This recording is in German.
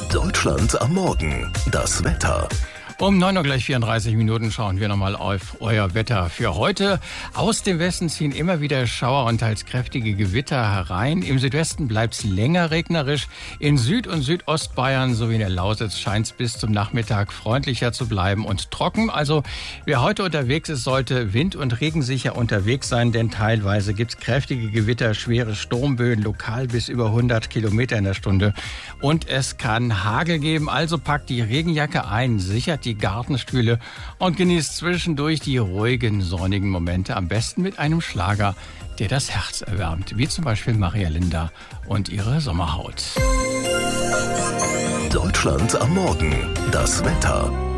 Deutschland am Morgen. Das Wetter. Um 9 Uhr gleich 34 Minuten schauen wir nochmal auf euer Wetter für heute. Aus dem Westen ziehen immer wieder Schauer und teils kräftige Gewitter herein. Im Südwesten bleibt es länger regnerisch. In Süd- und Südostbayern sowie in der Lausitz scheint es bis zum Nachmittag freundlicher zu bleiben und trocken. Also wer heute unterwegs ist, sollte wind- und regensicher unterwegs sein, denn teilweise gibt es kräftige Gewitter, schwere Sturmböen, lokal bis über 100 Kilometer in der Stunde. Und es kann Hagel geben, also packt die Regenjacke ein, sichert die Gartenstühle und genießt zwischendurch die ruhigen, sonnigen Momente, am besten mit einem Schlager, der das Herz erwärmt, wie zum Beispiel Maria Linda und ihre Sommerhaut. Deutschland am Morgen. Das Wetter.